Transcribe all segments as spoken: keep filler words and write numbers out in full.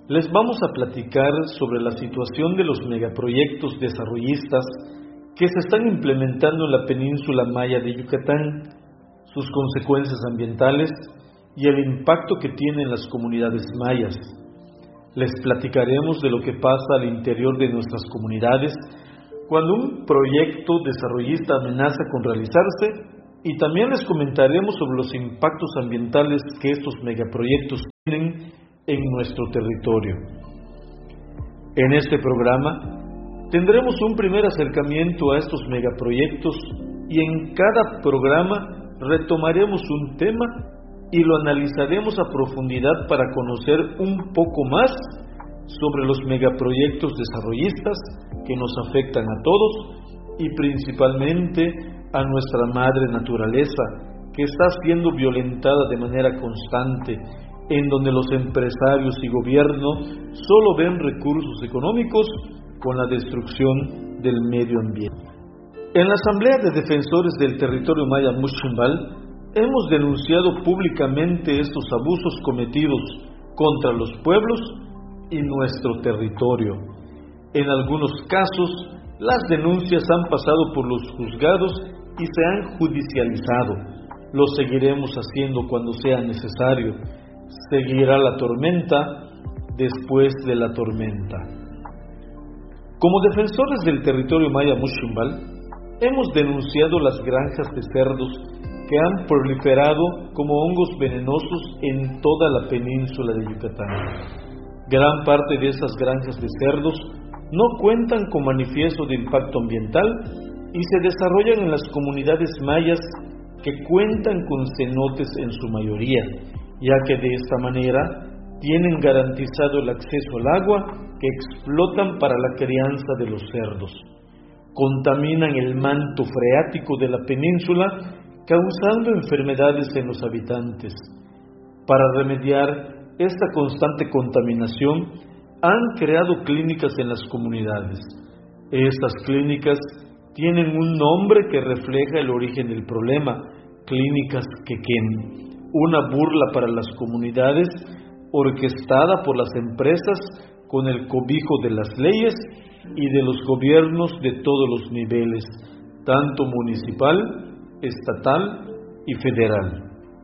Les vamos a platicar sobre la situación de los megaproyectos desarrollistas que se están implementando en la península maya de Yucatán, sus consecuencias ambientales y el impacto que tienen las comunidades mayas. Les platicaremos de lo que pasa al interior de nuestras comunidades cuando un proyecto desarrollista amenaza con realizarse, y también les comentaremos sobre los impactos ambientales que estos megaproyectos tienen en nuestro territorio. En este programa tendremos un primer acercamiento a estos megaproyectos y en cada programa retomaremos un tema y lo analizaremos a profundidad para conocer un poco más sobre los megaproyectos desarrollistas que nos afectan a todos y principalmente a nuestra madre naturaleza, que está siendo violentada de manera constante, en donde los empresarios y gobierno solo ven recursos económicos con la destrucción del medio ambiente. En la Asamblea de Defensores del Territorio Maya Muximbal hemos denunciado públicamente estos abusos cometidos contra los pueblos y nuestro territorio. En algunos casos, las denuncias han pasado por los juzgados y se han judicializado. Lo seguiremos haciendo cuando sea necesario. Seguirá la tormenta después de la tormenta. Como defensores del territorio maya Muximbal, hemos denunciado las granjas de cerdos que han proliferado como hongos venenosos en toda la península de Yucatán. Gran parte de esas granjas de cerdos no cuentan con manifiesto de impacto ambiental y se desarrollan en las comunidades mayas que cuentan con cenotes en su mayoría, ya que de esta manera tienen garantizado el acceso al agua que explotan para la crianza de los cerdos. Contaminan el manto freático de la península, causando enfermedades en los habitantes. Para remediar esta constante contaminación, han creado clínicas en las comunidades. Estas clínicas tienen un nombre que refleja el origen del problema: Clínicas Quequén, una burla para las comunidades orquestada por las empresas con el cobijo de las leyes y de los gobiernos de todos los niveles, tanto municipal, estatal y federal.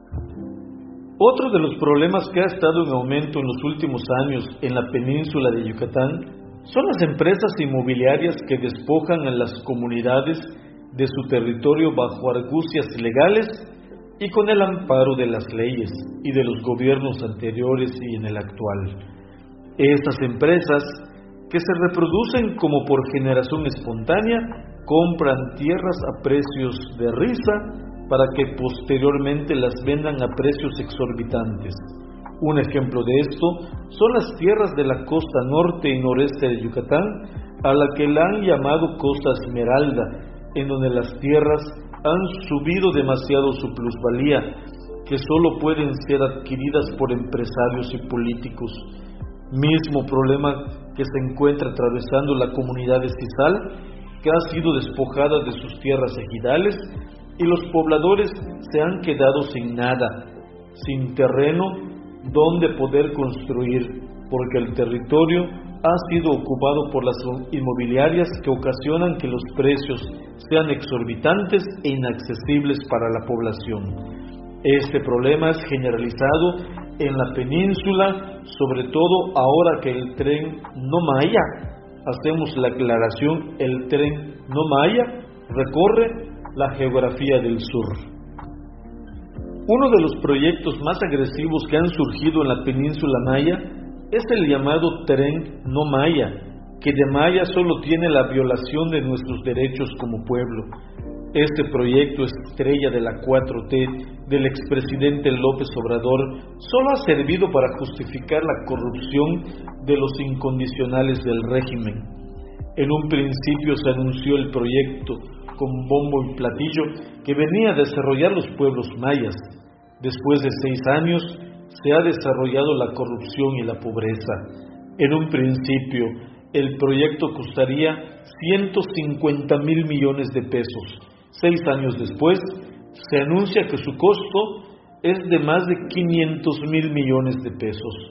Otro de los problemas que ha estado en aumento en los últimos años en la península de Yucatán son las empresas inmobiliarias que despojan a las comunidades de su territorio bajo argucias legales y con el amparo de las leyes y de los gobiernos anteriores y en el actual. Estas empresas, que se reproducen como por generación espontánea, compran tierras a precios de risa para que posteriormente las vendan a precios exorbitantes. Un ejemplo de esto son las tierras de la costa norte y noreste de Yucatán, a la que la han llamado Costa Esmeralda, en donde las tierras han subido demasiado su plusvalía, que solo pueden ser adquiridas por empresarios y políticos. Mismo problema que se encuentra atravesando la comunidad de Cizal, que ha sido despojada de sus tierras ejidales y los pobladores se han quedado sin nada, sin terreno donde poder construir, porque el territorio ha sido ocupado por las inmobiliarias que ocasionan que los precios sean exorbitantes e inaccesibles para la población. Este problema es generalizado en la península, sobre todo ahora que el tren no maya, hacemos la aclaración, el tren no maya recorre la geografía del sur. Uno de los proyectos más agresivos que han surgido en la península maya es el llamado Tren No Maya, que de maya solo tiene la violación de nuestros derechos como pueblo. Este proyecto estrella de la cuatro T del expresidente López Obrador solo ha servido para justificar la corrupción de los incondicionales del régimen. En un principio se anunció el proyecto con bombo y platillo que venía a desarrollar los pueblos mayas. Después de seis años se ha desarrollado la corrupción y la pobreza. En un principio el proyecto costaría ciento cincuenta mil millones de pesos. Seis años después se anuncia que su costo es de más de quinientos mil millones de pesos.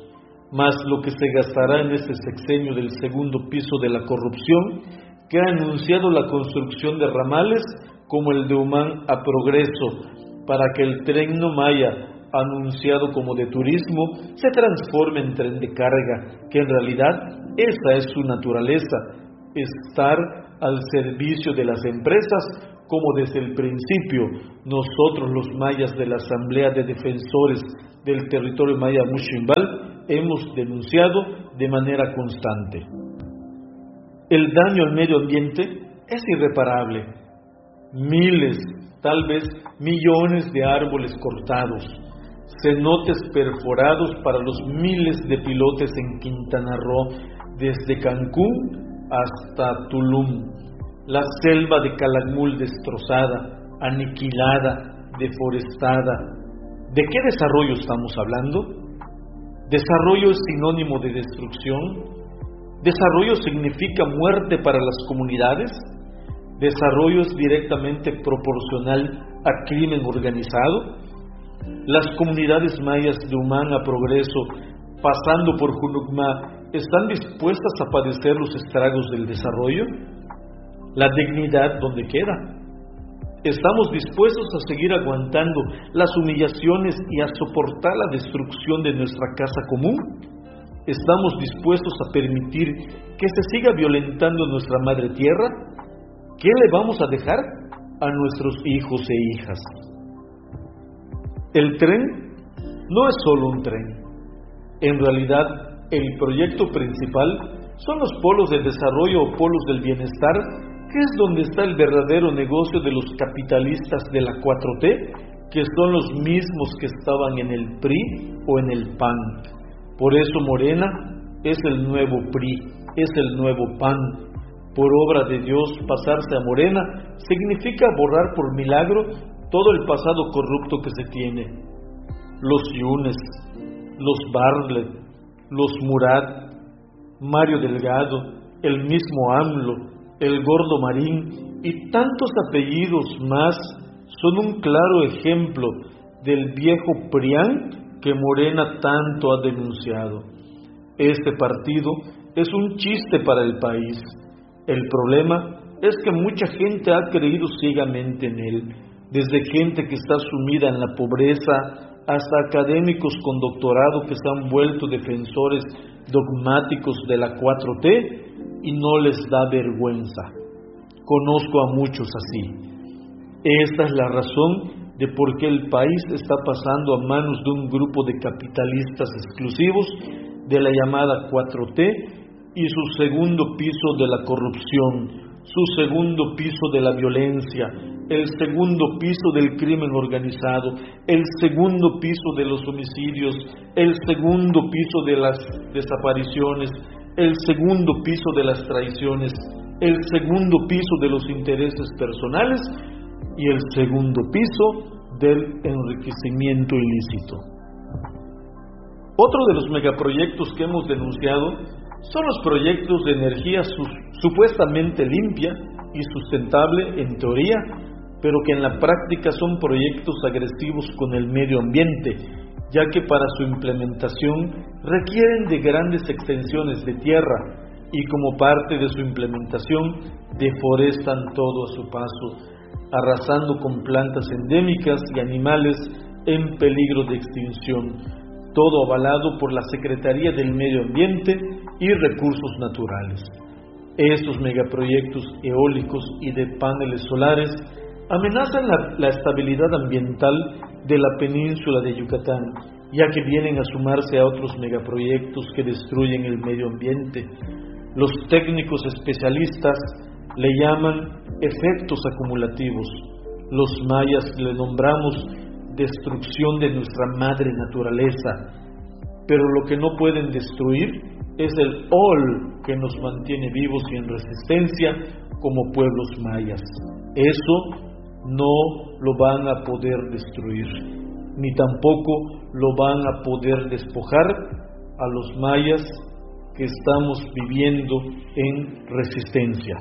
más lo que se gastará en este sexenio del segundo piso de la corrupción, que ha anunciado la construcción de ramales como el de Humán a Progreso, para que el tren no Maya, anunciado como de turismo, se transforme en tren de carga, que en realidad esa es su naturaleza, estar al servicio de las empresas, como desde el principio nosotros los mayas de la Asamblea de Defensores del Territorio Maya Muximbal hemos denunciado de manera constante. El daño al medio ambiente es irreparable. Miles, tal vez millones de árboles cortados, cenotes perforados para los miles de pilotes en Quintana Roo, desde Cancún hasta Tulum, la selva de Calakmul destrozada, aniquilada, deforestada. ¿De qué desarrollo estamos hablando? ¿Desarrollo es sinónimo de destrucción? ¿Desarrollo significa muerte para las comunidades? ¿Desarrollo es directamente proporcional a crimen organizado? Las comunidades mayas de Humán a Progreso, pasando por Junucma, ¿están dispuestas a padecer los estragos del desarrollo? ¿La dignidad dónde queda? ¿Estamos dispuestos a seguir aguantando las humillaciones y a soportar la destrucción de nuestra casa común? ¿Estamos dispuestos a permitir que se siga violentando nuestra madre tierra? ¿Qué le vamos a dejar a nuestros hijos e hijas? El tren no es solo un tren. En realidad, el proyecto principal son los polos de desarrollo o polos del bienestar, que es donde está el verdadero negocio de los capitalistas de la cuatro T, que son los mismos que estaban en el P R I o en el P A N. Por eso Morena es el nuevo P R I, es el nuevo P A N. Por obra de Dios, pasarse a Morena significa borrar por milagro todo el pasado corrupto que se tiene. Los Yunes, los Bartlett, los Murat, Mario Delgado, el mismo AMLO, el Gordo Marín y tantos apellidos más son un claro ejemplo del viejo PRIAN que Morena tanto ha denunciado. Este partido es un chiste para el país. El problema es que mucha gente ha creído ciegamente en él, desde gente que está sumida en la pobreza hasta académicos con doctorado que se han vuelto defensores dogmáticos de la cuatro T y no les da vergüenza. Conozco a muchos así. Esta es la razón de por qué el país está pasando a manos de un grupo de capitalistas exclusivos de la llamada cuatro T y su segundo piso de la corrupción, su segundo piso de la violencia, el segundo piso del crimen organizado, el segundo piso de los homicidios, el segundo piso de las desapariciones, el segundo piso de las traiciones, el segundo piso de los intereses personales y el segundo piso del enriquecimiento ilícito. Otro de los megaproyectos que hemos denunciado son los proyectos de energía su, supuestamente limpia y sustentable en teoría, pero que en la práctica son proyectos agresivos con el medio ambiente, ya que para su implementación requieren de grandes extensiones de tierra y como parte de su implementación deforestan todo a su paso, arrasando con plantas endémicas y animales en peligro de extinción, todo avalado por la Secretaría del Medio Ambiente y Recursos Naturales. Estos megaproyectos eólicos y de paneles solares amenazan la, la estabilidad ambiental de la península de Yucatán, ya que vienen a sumarse a otros megaproyectos que destruyen el medio ambiente. Los técnicos especialistas le llaman efectos acumulativos. Los mayas le nombramos destrucción de nuestra madre naturaleza, pero lo que no pueden destruir es el ol que nos mantiene vivos y en resistencia como pueblos mayas. Eso no lo van a poder destruir, ni tampoco lo van a poder despojar a los mayas que estamos viviendo en resistencia.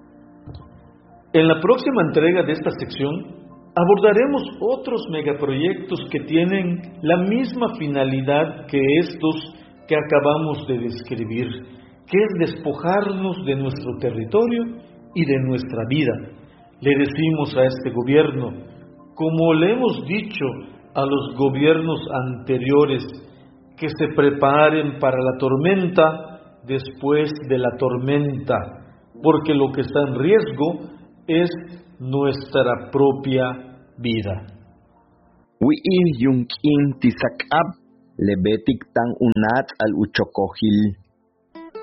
En la próxima entrega de esta sección abordaremos otros megaproyectos que tienen la misma finalidad que estos que acabamos de describir, que es despojarnos de nuestro territorio y de nuestra vida. Le decimos a este gobierno, como le hemos dicho a los gobiernos anteriores, que se preparen para la tormenta después de la tormenta, porque lo que está en riesgo es nuestra propia vida. Wi'ih yung king tisakab, lebetik tang unat al uchokojil.